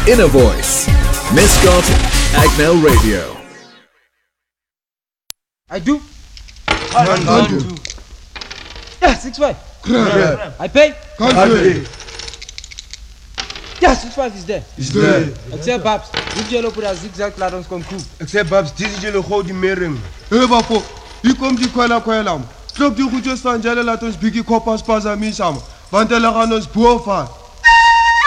Inner Voice. Mascot Agmel Radio. I do. Can't do. Yeah, 6-5. Crap. I pay. Can't do. Yeah, 6-5 is there. Is there. Except Babs. If you look at zigzag ladons come cool. Except Babs, this is the whole mering. Hey, Bafo, you come to Kuala. Stop the Hujo Sanjala Latos Biggie Copas Pazamisam. Vantela Ranos Buofa.